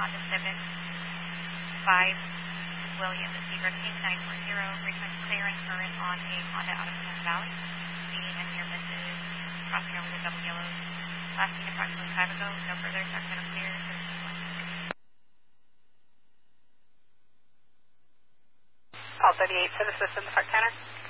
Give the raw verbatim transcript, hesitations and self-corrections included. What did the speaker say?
Honda Civic, five William Zebra King nine four zero, request clear and current on a Honda out of Penn Valley. Speeding and near misses, crossing over the double yellows. Last seen approximately five ago, no further, Sacramento clear, thirteen one. Call thirty-eight to the system, Park Center.